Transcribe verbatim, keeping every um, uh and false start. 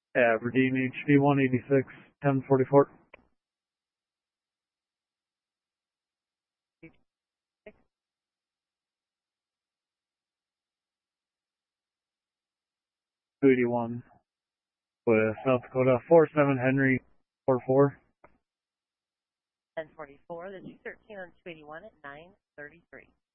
Aberdeen H D one eighty-six, ten forty-four. two eighty-one with South Dakota, four seven Henry, four four. ten forty-four, the two thirteen on two eighty-one at nine thirty-three.